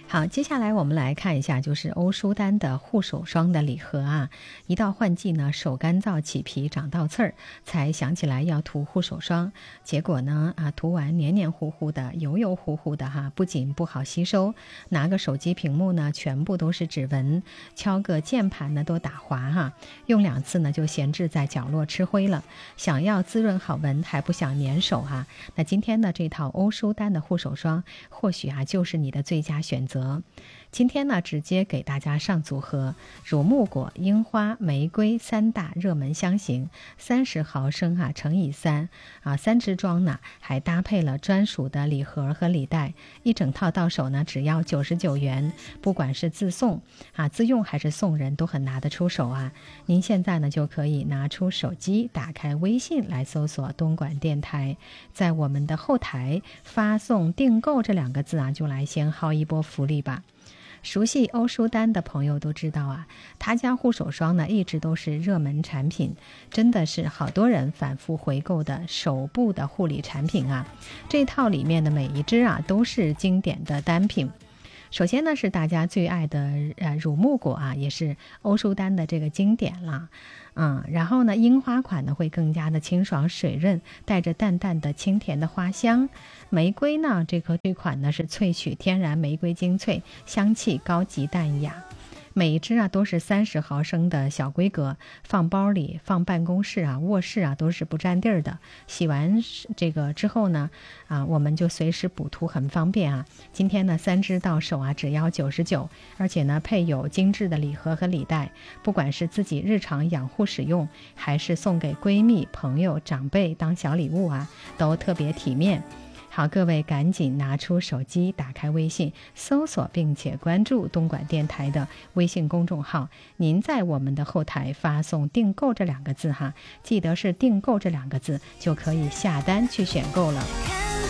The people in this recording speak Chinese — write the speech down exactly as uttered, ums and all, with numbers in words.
好，接下来我们来看一下，就是欧舒丹的护手霜的礼盒啊。一到换季呢，手干燥起皮长倒刺儿，才想起来要涂护手霜，结果呢啊，涂完黏黏糊糊的、油油乎乎的哈，不仅不好吸收，拿个手机屏幕呢，全部都是指纹，敲个键盘呢都打滑哈，用两次呢就闲置在角落吃灰了。想要滋润好闻，还不想粘手哈，那今天呢这套欧舒丹的护手霜，或许啊就是你的最佳选择。今天呢直接给大家上组合，乳木果、樱花、玫瑰三大热门香型，三十毫升啊乘以三啊，三支装呢，还搭配了专属的礼盒和礼袋，一整套到手呢只要九十九元，不管是自送啊自用还是送人都很拿得出手啊。您现在呢就可以拿出手机，打开微信来搜索东莞电台，在我们的后台发送订购这两个字啊，就来先薅一波福利吧。熟悉欧舒丹的朋友都知道啊，他家护手霜呢一直都是热门产品，真的是好多人反复回购的首部的护理产品啊。这套里面的每一支啊都是经典的单品。首先呢是大家最爱的呃乳木果啊，也是欧舒丹的这个经典了。嗯，然后呢，樱花款呢会更加的清爽水润，带着淡淡的清甜的花香。玫瑰呢，这个这款呢是萃取天然玫瑰精粹，香气高级淡雅。每一支啊都是三十毫升的小规格，放包里、放办公室啊、卧室啊都是不占地儿的。洗完这个之后呢，啊我们就随时补涂，很方便啊。今天呢三支到手啊只要九十九，而且呢配有精致的礼盒和礼袋，不管是自己日常养护使用，还是送给闺蜜、朋友、长辈当小礼物啊，都特别体面。好，各位赶紧拿出手机，打开微信，搜索并且关注东莞电台的微信公众号。您在我们的后台发送订购这两个字哈，记得是订购这两个字，就可以下单去选购了。